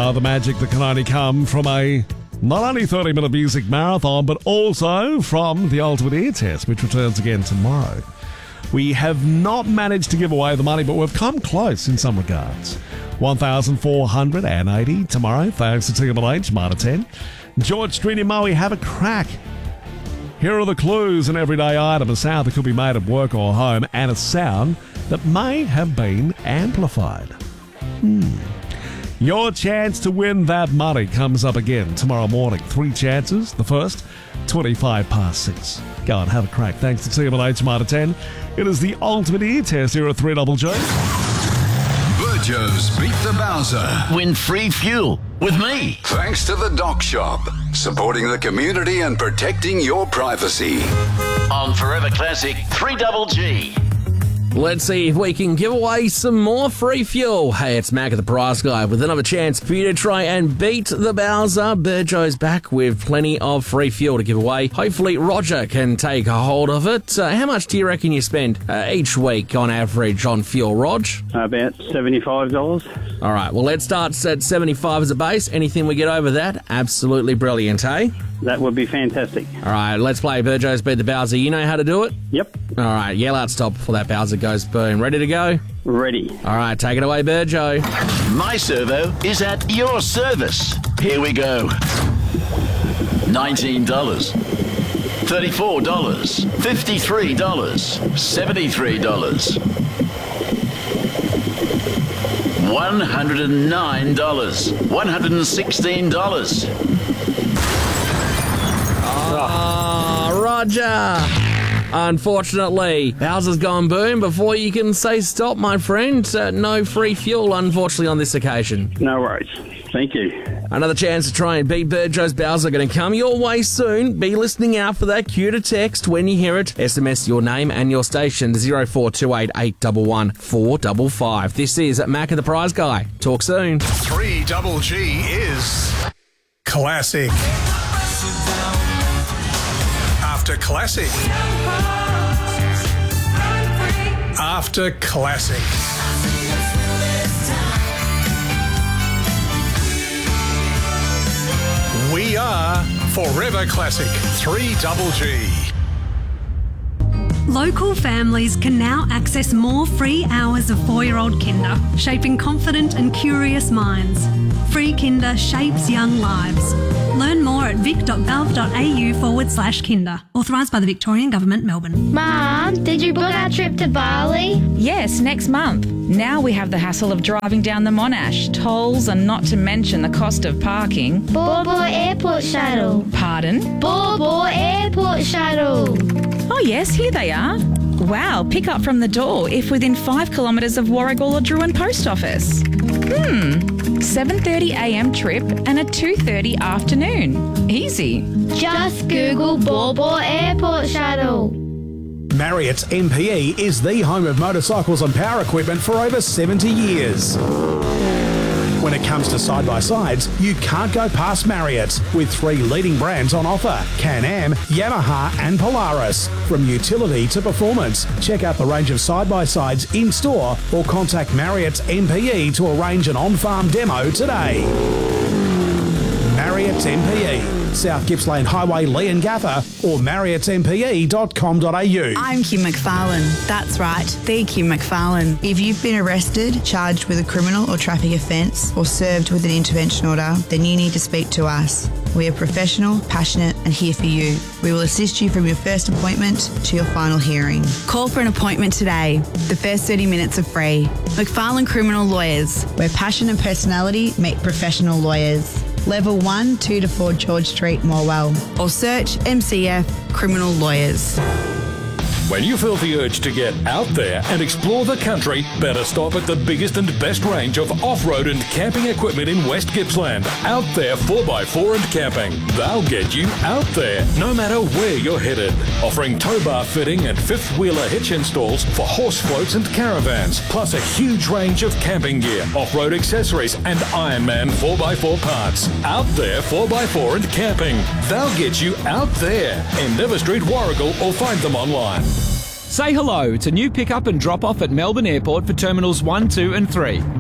the magic that can only come from a not only 30-minute music marathon, but also from the Ultimate Ear Test, which returns again tomorrow. We have not managed to give away the money, but we've come close in some regards. 1,480 tomorrow, thanks to TMLH, Marta 10. George Street and Moe, have a crack. Here are the clues: an everyday item, a sound that could be made at work or home, and a sound that may have been amplified. Your chance to win that money comes up again tomorrow morning. 3 chances. The first, 6. Go on, have a crack. Thanks to TMLH, Marta 10. It is the Ultimate Ear Test here at 3JJ. Burjo's Beat the Bowser. Win free fuel with me. Thanks to the Doc Shop, supporting the community and protecting your privacy. On Forever Classic 3JJ. Let's see if we can give away some more free fuel. Hey, it's Mac at the Prize Guy with another chance for you to try and beat the Bowser. Burjo's back with plenty of free fuel to give away. Hopefully Roger can take a hold of it. How much do you reckon you spend each week on average on fuel, Rog? About $75. All right, well, let's start at 75 as a base. Anything we get over that, absolutely brilliant, eh? That would be fantastic. All right, let's play Burjo's Beat the Bowser. You know how to do it? Yep. All right, yell out stop before that Bowser goes boom. Ready to go? Ready. All right, take it away, Burjo. My servo is at your service. Here we go. $19. $34. $53. $73. $109. $116. Roger. Unfortunately, Bowser's gone boom before you can say stop, my friend. No free fuel, unfortunately, on this occasion. No worries. Thank you. Another chance to try and beat Burjo's Bowser going to come your way soon. Be listening out for that cue to text when you hear it. SMS your name and your station to 0428 811 455. This is Mac of the Prize Guy. Talk soon. 3JJ is classic. After classic. After classic. We are Forever Classic 3JJ. Local families can now access more free hours of 4-year-old Kinder, shaping confident and curious minds. Free Kinder shapes young lives. Learn more at vic.gov.au/Kinder. Authorised by the Victorian Government, Melbourne. Mum, did you book our trip to Bali? Yes, next month. Now we have the hassle of driving down the Monash, tolls, and not to mention the cost of parking. Baw Baw Airport Shuttle. Pardon? Baw Baw Airport Shuttle. Oh yes, here they are. Wow, pick up from the door if within 5 kilometres of Warragul or Druin Post Office. 7:30am trip and a 2:30 afternoon. Easy. Just Google Baw Baw Airport Shuttle. Marriott's MPE is the home of motorcycles and power equipment for over 70 years. When it comes to side-by-sides, you can't go past Marriott, with 3 leading brands on offer: Can-Am, Yamaha and Polaris. From utility to performance, check out the range of side-by-sides in-store or contact Marriott's MPE to arrange an on-farm demo today. Marriott's MPE, South Gippsland Highway, Leongatha, or marriottsmpe.com.au. I'm Kim McFarlane. That's right, the Kim McFarlane. If you've been arrested, charged with a criminal or traffic offence, or served with an intervention order, then you need to speak to us. We are professional, passionate and here for you. We will assist you from your first appointment to your final hearing. Call for an appointment today. The first 30 minutes are free. McFarlane Criminal Lawyers, where passion and personality meet professional lawyers. Level 1, 2 to 4 George Street, Morwell. Or search MCF Criminal Lawyers. When you feel the urge to get out there and explore the country, better stop at the biggest and best range of off-road and camping equipment in West Gippsland. Out There 4x4 and Camping. They'll get you out there, no matter where you're headed. Offering tow bar fitting and fifth-wheeler hitch installs for horse floats and caravans, plus a huge range of camping gear, off-road accessories and Ironman 4x4 parts. Out There 4x4 and Camping. They'll get you out there. Endeavour Street, Warragul, or find them online. Say hello to new pick-up and drop-off at Melbourne Airport for Terminals 1, 2 and 3.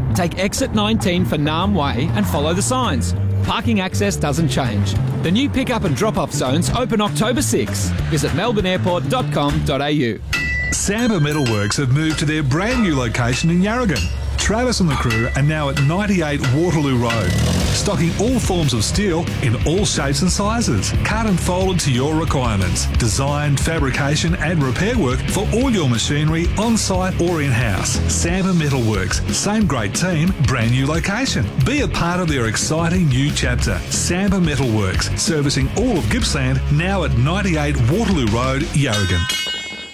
Take exit 19 for Naarm Way and follow the signs. Parking access doesn't change. The new pick-up and drop-off zones open October 6. Visit melbourneairport.com.au. Samba Metalworks have moved to their brand new location in Yarragon. Travis and the crew are now at 98 Waterloo Road, stocking all forms of steel in all shapes and sizes, cut and folded to your requirements. Design, fabrication and repair work for all your machinery on-site or in-house. Samba Metalworks, same great team, brand new location. Be a part of their exciting new chapter. Samba Metalworks, servicing all of Gippsland, now at 98 Waterloo Road, Yarragon.